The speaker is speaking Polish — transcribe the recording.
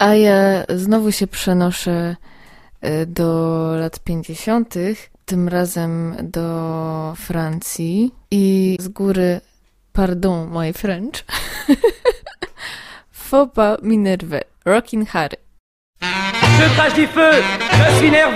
A ja znowu się przenoszę do lat 50., tym razem do Francji i z góry, pardon, my French, Faut pas m'énerver, Rockin' Harry. Je crache du feu, je suis nerveux.